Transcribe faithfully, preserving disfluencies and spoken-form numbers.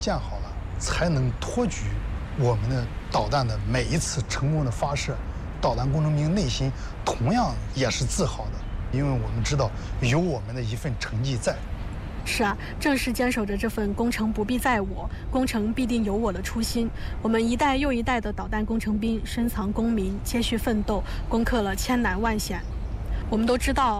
建好了，才能托举我们的导弹的每一次成功的发射。导弹工程兵内心同样也是自豪的，因为我们知道有我们的一份成绩在。 是啊，正是坚守着这份工程不必在我，工程必定有我的初心，我们一代又一代的导弹工程兵深藏功名，接续奋斗，攻克了千难万险。我们都知道